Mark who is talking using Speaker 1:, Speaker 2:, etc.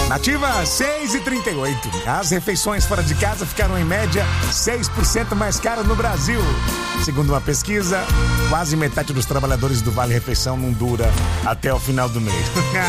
Speaker 1: Nativa, 6,38. As refeições fora de casa ficaram em média 6% mais caras no Brasil. Segundo uma pesquisa, quase metade dos trabalhadores do Vale Refeição não dura até o final do mês.